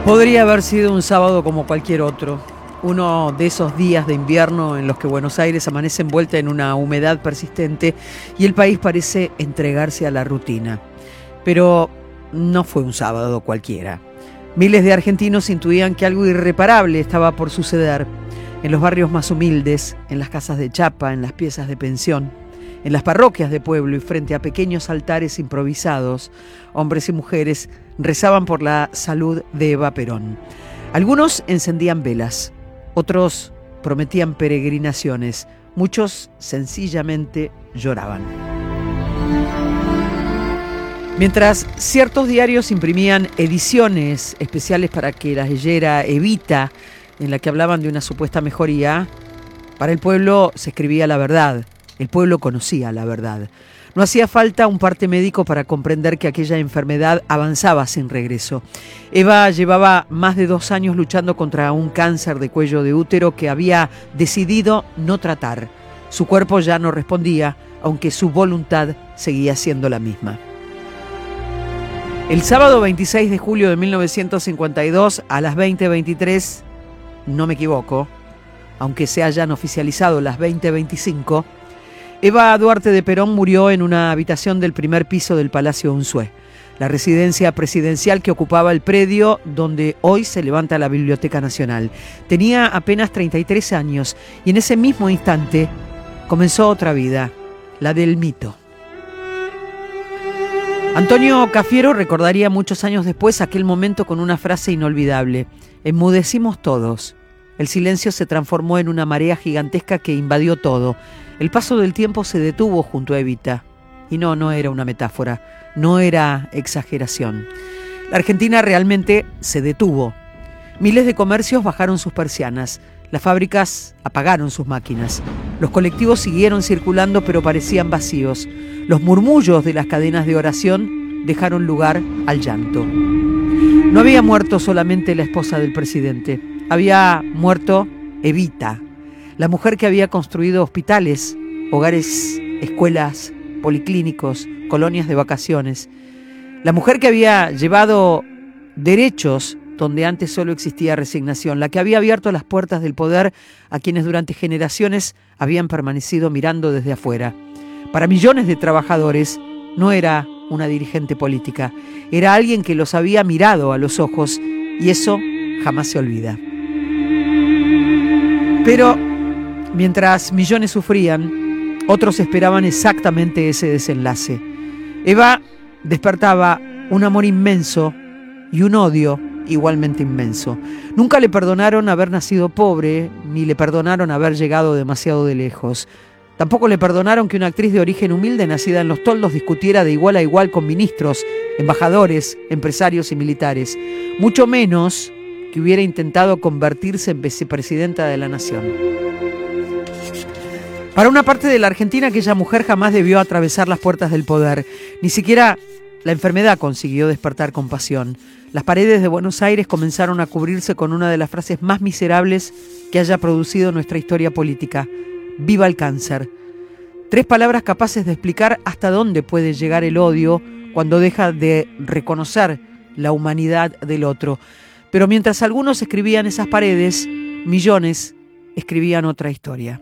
Podría haber sido un sábado como cualquier otro, uno de esos días de invierno en los que Buenos Aires amanece envuelta en una humedad persistente y el país parece entregarse a la rutina. Pero no fue un sábado cualquiera. Miles de argentinos intuían que algo irreparable estaba por suceder en los barrios más humildes, en las casas de chapa, en las piezas de pensión, en las parroquias de pueblo y frente a pequeños altares improvisados, hombres y mujeres rezaban por la salud de Eva Perón. Algunos encendían velas, otros prometían peregrinaciones, muchos sencillamente lloraban. Mientras ciertos diarios imprimían ediciones especiales para que las leyera Evita, en la que hablaban de una supuesta mejoría, para el pueblo se escribía la verdad. El pueblo conocía la verdad. No hacía falta un parte médico para comprender que aquella enfermedad avanzaba sin regreso. Eva llevaba más de 2 años luchando contra un cáncer de cuello de útero que había decidido no tratar. Su cuerpo ya no respondía, aunque su voluntad seguía siendo la misma. El sábado 26 de julio de 1952, a las 20:23, no me equivoco, aunque se hayan oficializado las 20:25, Eva Duarte de Perón murió en una habitación del primer piso del Palacio Unzué, la residencia presidencial que ocupaba el predio donde hoy se levanta la Biblioteca Nacional. Tenía apenas 33 años y en ese mismo instante comenzó otra vida, la del mito. Antonio Cafiero recordaría muchos años después aquel momento con una frase inolvidable: enmudecimos todos. El silencio se transformó en una marea gigantesca que invadió todo. El paso del tiempo se detuvo junto a Evita. Y no era una metáfora, no era exageración. La Argentina realmente se detuvo. Miles de comercios bajaron sus persianas. Las fábricas apagaron sus máquinas. Los colectivos siguieron circulando, pero parecían vacíos. Los murmullos de las cadenas de oración dejaron lugar al llanto. No había muerto solamente la esposa del presidente. Había muerto Evita, la mujer que había construido hospitales, hogares, escuelas, policlínicos, colonias de vacaciones. La mujer que había llevado derechos donde antes solo existía resignación, la que había abierto las puertas del poder a quienes durante generaciones habían permanecido mirando desde afuera. Para millones de trabajadores no era una dirigente política, era alguien que los había mirado a los ojos y eso jamás se olvida. Pero mientras millones sufrían, otros esperaban exactamente ese desenlace. Eva despertaba un amor inmenso y un odio igualmente inmenso. Nunca le perdonaron haber nacido pobre, ni le perdonaron haber llegado demasiado de lejos. Tampoco le perdonaron que una actriz de origen humilde, nacida en Los Toldos, discutiera de igual a igual con ministros, embajadores, empresarios y militares. Mucho menos que hubiera intentado convertirse en vicepresidenta de la nación. Para una parte de la Argentina, aquella mujer jamás debió atravesar las puertas del poder. Ni siquiera la enfermedad consiguió despertar compasión. Las paredes de Buenos Aires comenzaron a cubrirse con una de las frases más miserables que haya producido nuestra historia política: ¡viva el cáncer! 3 palabras capaces de explicar hasta dónde puede llegar el odio cuando deja de reconocer la humanidad del otro. Pero mientras algunos escribían esas paredes, millones escribían otra historia.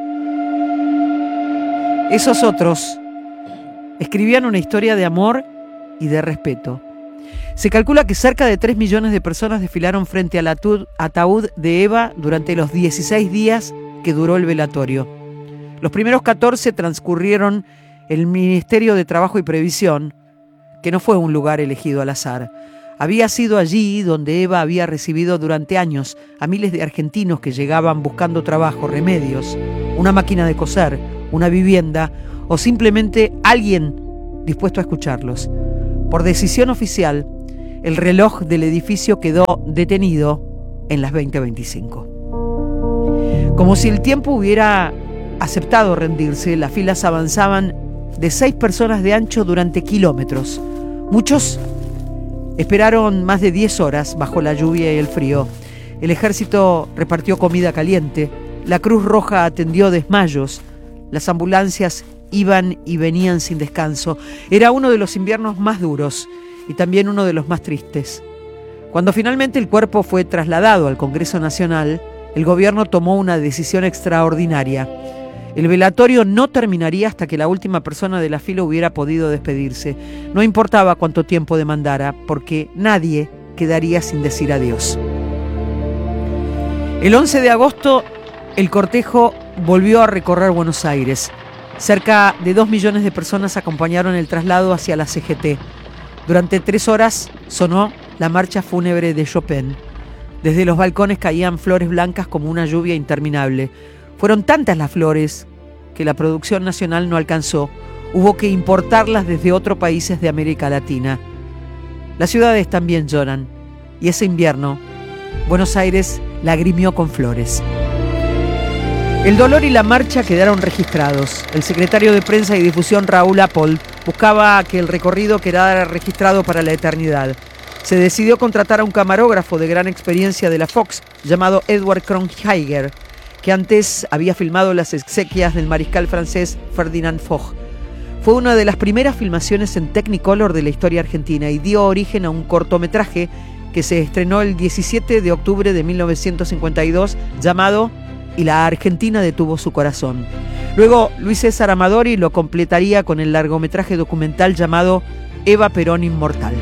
Esos otros escribían una historia de amor y de respeto. Se calcula que cerca de 3 millones de personas desfilaron frente al ataúd de Eva durante los 16 días que duró el velatorio. Los primeros 14 transcurrieron en el Ministerio de Trabajo y Previsión, que no fue un lugar elegido al azar. Había sido allí donde Eva había recibido durante años a miles de argentinos que llegaban buscando trabajo, remedios, una máquina de coser, una vivienda o simplemente alguien dispuesto a escucharlos. Por decisión oficial, el reloj del edificio quedó detenido en las 20:25. Como si el tiempo hubiera aceptado rendirse, las filas avanzaban de 6 personas de ancho durante kilómetros. Muchos esperaron más de 10 horas bajo la lluvia y el frío. El ejército repartió comida caliente, la Cruz Roja atendió desmayos, las ambulancias iban y venían sin descanso. Era uno de los inviernos más duros y también uno de los más tristes. Cuando finalmente el cuerpo fue trasladado al Congreso Nacional, el gobierno tomó una decisión extraordinaria. El velatorio no terminaría hasta que la última persona de la fila hubiera podido despedirse. No importaba cuánto tiempo demandara, porque nadie quedaría sin decir adiós. El 11 de agosto, el cortejo volvió a recorrer Buenos Aires. Cerca de 2 millones de personas acompañaron el traslado hacia la CGT. Durante 3 horas sonó la marcha fúnebre de Chopin. Desde los balcones caían flores blancas como una lluvia interminable. Fueron tantas las flores que la producción nacional no alcanzó. Hubo que importarlas desde otros países de América Latina. Las ciudades también lloran. Y ese invierno, Buenos Aires lagrimió con flores. El dolor y la marcha quedaron registrados. El secretario de Prensa y Difusión, Raúl Appold, buscaba que el recorrido quedara registrado para la eternidad. Se decidió contratar a un camarógrafo de gran experiencia de la Fox, llamado Edward Kronheiger, que antes había filmado las exequias del mariscal francés Ferdinand Foch. Fue una de las primeras filmaciones en Technicolor de la historia argentina y dio origen a un cortometraje que se estrenó el 17 de octubre de 1952 llamado Y la Argentina detuvo su corazón. Luego Luis César Amadori lo completaría con el largometraje documental llamado Eva Perón Inmortal.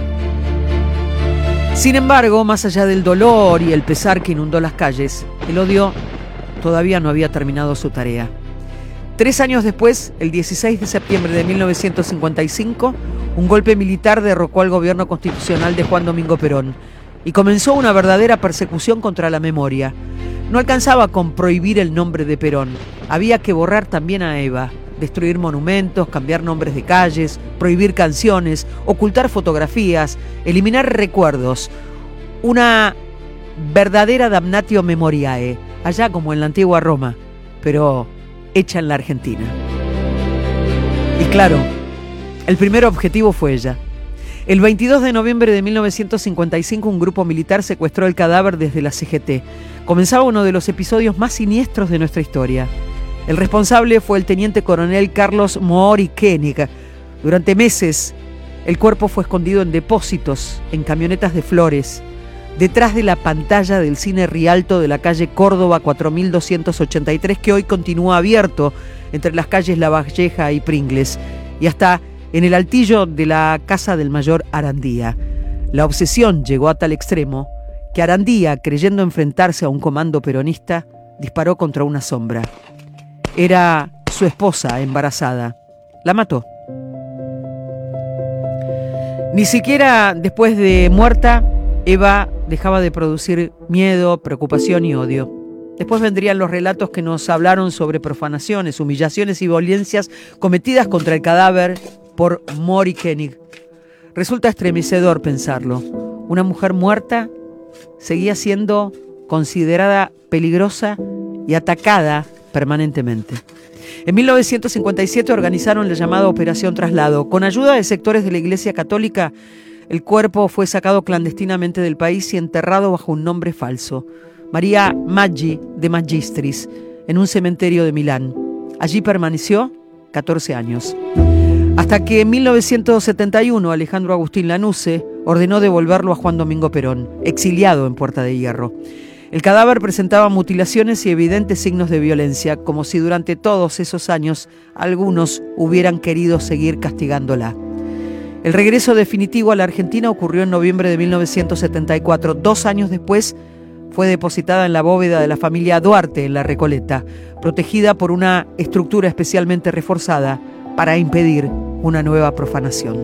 Sin embargo, más allá del dolor y el pesar que inundó las calles, el odio todavía no había terminado su tarea. 3 años después, el 16 de septiembre de 1955, un golpe militar derrocó al gobierno constitucional de Juan Domingo Perón y comenzó una verdadera persecución contra la memoria. No alcanzaba con prohibir el nombre de Perón, había que borrar también a Eva, destruir monumentos, cambiar nombres de calles, prohibir canciones, ocultar fotografías, eliminar recuerdos. Una verdadera damnatio memoriae, allá como en la antigua Roma, pero hecha en la Argentina. Y claro, el primer objetivo fue ella. El 22 de noviembre de 1955, un grupo militar secuestró el cadáver desde la CGT. Comenzaba uno de los episodios más siniestros de nuestra historia. El responsable fue el teniente coronel Carlos Moori Koenig. Durante meses, el cuerpo fue escondido en depósitos, en camionetas de flores, detrás de la pantalla del cine Rialto de la calle Córdoba 4283, que hoy continúa abierto entre las calles Lavalleja y Pringles, y hasta en el altillo de la casa del mayor Arandía. La obsesión llegó a tal extremo que Arandía, creyendo enfrentarse a un comando peronista, disparó contra una sombra. Era su esposa embarazada. La mató. Ni siquiera después de muerta, Eva dejaba de producir miedo, preocupación y odio. Después vendrían los relatos que nos hablaron sobre profanaciones, humillaciones y violencias cometidas contra el cadáver por Moori Koenig. Resulta estremecedor pensarlo. Una mujer muerta seguía siendo considerada peligrosa y atacada permanentemente. En 1957 organizaron la llamada Operación Traslado. Con ayuda de sectores de la Iglesia Católica, el cuerpo fue sacado clandestinamente del país y enterrado bajo un nombre falso, María Maggi de Magistris, en un cementerio de Milán. Allí permaneció 14 años. Hasta que en 1971 Alejandro Agustín Lanusse ordenó devolverlo a Juan Domingo Perón, exiliado en Puerta de Hierro. El cadáver presentaba mutilaciones y evidentes signos de violencia, como si durante todos esos años algunos hubieran querido seguir castigándola. El regreso definitivo a la Argentina ocurrió en noviembre de 1974. 2 años después fue depositada en la bóveda de la familia Duarte en La Recoleta, protegida por una estructura especialmente reforzada para impedir una nueva profanación.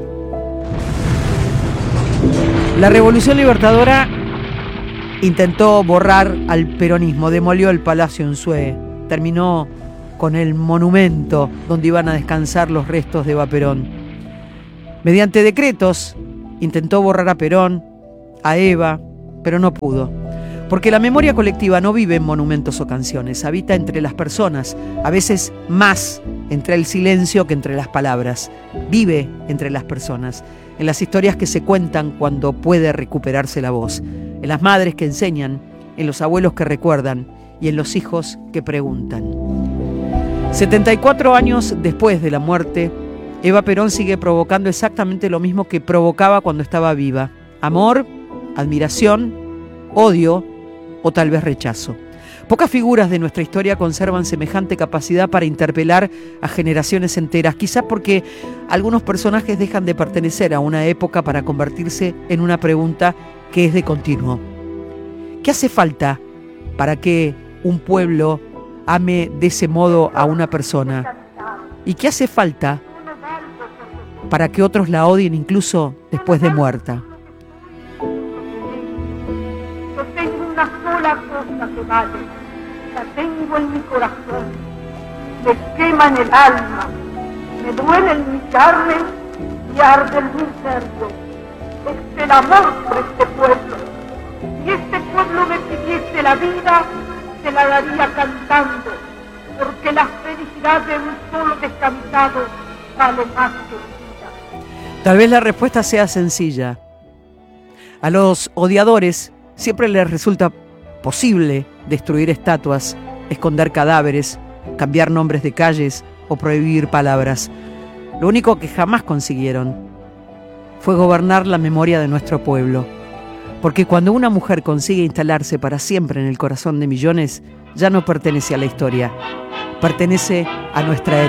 La Revolución Libertadora intentó borrar al peronismo, demolió el Palacio Unzué, terminó con el monumento donde iban a descansar los restos de Eva Perón. Mediante decretos intentó borrar a Perón, a Eva, pero no pudo. Porque la memoria colectiva no vive en monumentos o canciones, habita entre las personas, a veces más entre el silencio que entre las palabras. Vive entre las personas, en las historias que se cuentan cuando puede recuperarse la voz, en las madres que enseñan, en los abuelos que recuerdan y en los hijos que preguntan. 74 años después de la muerte, Eva Perón sigue provocando exactamente lo mismo que provocaba cuando estaba viva: amor, admiración, odio o tal vez rechazo. Pocas figuras de nuestra historia conservan semejante capacidad para interpelar a generaciones enteras, quizás porque algunos personajes dejan de pertenecer a una época para convertirse en una pregunta que es de continuo. ¿Qué hace falta para que un pueblo ame de ese modo a una persona? ¿Y qué hace falta para que otros la odien incluso después de muerta? Yo tengo una sola cosa que vale, la tengo en mi corazón, me quema en el alma, me duele en mi carne y arde en mi cerdo. Es el amor por este pueblo. Si este pueblo me pidiese la vida, se la daría cantando, porque la felicidad de un solo descansado vale más que vida. Tal vez la respuesta sea sencilla. A los odiadores siempre les resulta posible destruir estatuas, esconder cadáveres, cambiar nombres de calles o prohibir palabras. Lo único que jamás consiguieron fue gobernar la memoria de nuestro pueblo. Porque cuando una mujer consigue instalarse para siempre en el corazón de millones, ya no pertenece a la historia, pertenece a nuestra